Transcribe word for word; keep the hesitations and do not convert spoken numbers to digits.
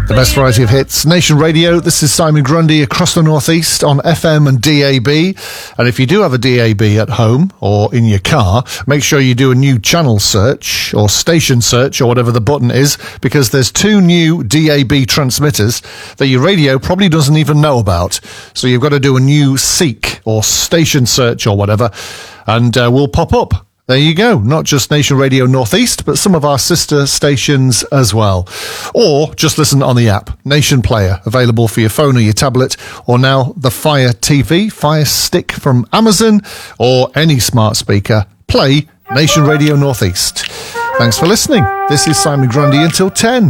The best variety of hits. Nation Radio, this is Simon Grundy across the Northeast on F M and D A B. And if you do have a D A B at home or in your car, make sure you do a new channel search or station search or whatever the button is, because there's two new D A B transmitters that your radio probably doesn't even know about. So you've got to do a new seek or station search or whatever, and uh, we'll pop up. There you go. Not just Nation Radio Northeast, but some of our sister stations as well. Or just listen on the app, Nation Player, available for your phone or your tablet, or now the Fire T V, Fire Stick from Amazon, or any smart speaker. Play Nation Radio Northeast. Thanks for listening. This is Simon Grundy until ten.